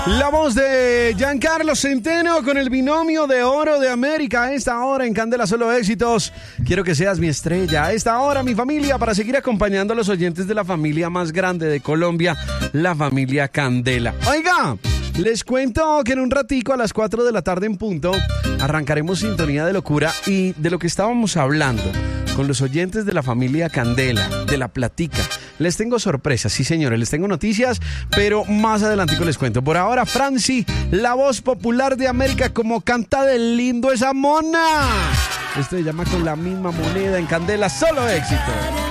La voz de Giancarlo Centeno con el binomio de oro de América. A esta hora en Candela Solo Éxitos. Quiero que seas mi estrella. A esta hora, mi familia, para seguir acompañando a los oyentes de la familia más grande de Colombia, la familia Candela. Oiga, les cuento que en un ratico a las 4 de la tarde en punto arrancaremos Sintonía de Locura y de lo que estábamos hablando con los oyentes de la familia Candela, de La Platica. Les tengo sorpresas, sí señores, les tengo noticias, pero más adelantico les cuento. Por ahora, Franci, la voz popular de América, como canta de lindo esa mona. Esto se llama Con la Misma Moneda en Candela Solo Éxitos.